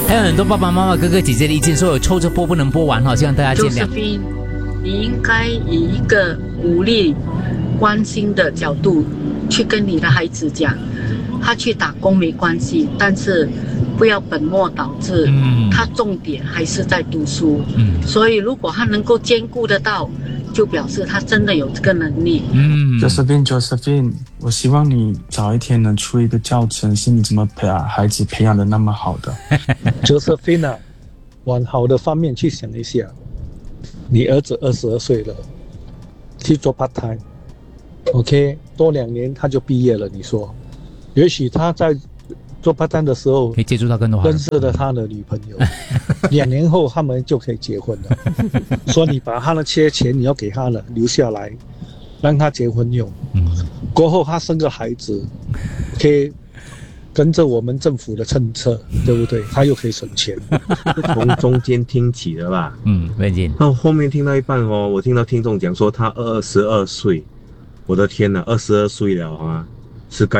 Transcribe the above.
还有很多爸爸妈妈、哥哥姐姐的意见，说有抽着播不能播完哈，希望大家见谅。 Josephine，你应该以一个鼓励、关心的角度去跟你的孩子讲，他去打工没关系，但是不要本末倒置。他重点还是在读书。所以如果他能够兼顾得到，就表示他真的有这个能力。 Josephine， 我希望你早一天能出一个教程，是你怎么把孩子培养的那么好的。 Josephine 啊，往好的方面去想一下，你儿子22岁了，去做 part time，OK， 多2年他就毕业了。你说，也许他在做 part time 的时候， 可以接触到更多， 认识了他的女朋友，2年后他们就可以结婚了。说你把他的些钱你要给他了，留下来，让他结婚用。过后他生个孩子，可以跟着我们政府的政策，对不对？他又可以省钱。 从中间听起的吧。 文静。 那后面听到一半哦，我听到听众讲说他22岁，我的天哪，22岁了啊，是该